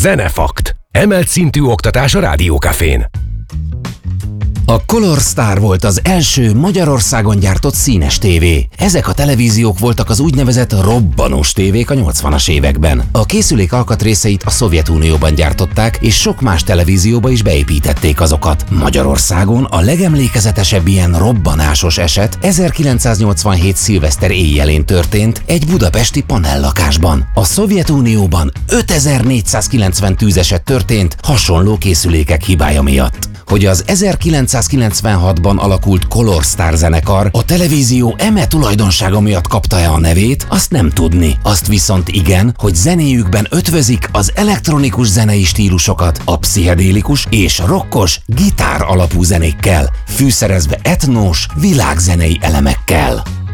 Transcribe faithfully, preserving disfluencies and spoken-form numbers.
Zenefakt. Emelt szintű oktatás a Rádiókafén. A Color Star volt az első Magyarországon gyártott színes tévé. Ezek a televíziók voltak az úgynevezett robbanós tévék a nyolcvanas években. A készülék alkatrészeit a Szovjetunióban gyártották, és sok más televízióba is beépítették azokat. Magyarországon a legemlékezetesebb ilyen robbanásos eset ezerkilencszáznyolcvanhét szilveszter éjjelén történt egy budapesti panellakásban. A Szovjetunióban ötezer-négyszázkilencven tűzeset történt hasonló készülékek hibája miatt. Hogy az ezerkilencszázkilencvenhatban alakult Color Star zenekar a televízió eme tulajdonsága miatt kapta-e a nevét, azt nem tudni. Azt viszont igen, hogy zenéjükben ötvözik az elektronikus zenei stílusokat a pszichedélikus és rockos gitár alapú zenékkel, fűszerezve etnós, világzenei elemekkel.